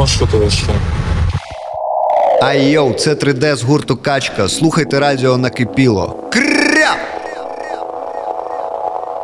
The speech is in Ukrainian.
Ну, що то ще? Ай йоу, це 3D з гурту Качка. Слухайте радіо накипіло. Кря!